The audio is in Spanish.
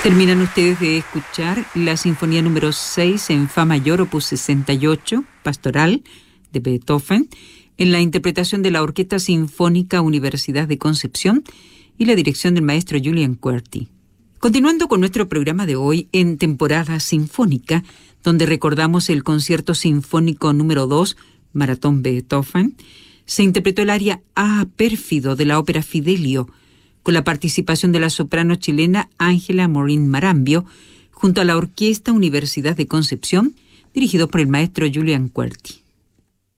Terminan ustedes de escuchar la Sinfonía número 6 en Fa mayor, opus 68, Pastoral, de Beethoven, en la interpretación de la Orquesta Sinfónica Universidad de Concepción y la dirección del maestro Julian Cuerti. Continuando con nuestro programa de hoy en temporada sinfónica, donde recordamos el concierto sinfónico número 2, Maratón Beethoven, se interpretó el aria Ah, pérfido de la ópera Fidelio, con la participación de la soprano chilena Ángela Morín Marambio, junto a la Orquesta Universidad de Concepción, dirigido por el maestro Julian Cuerti.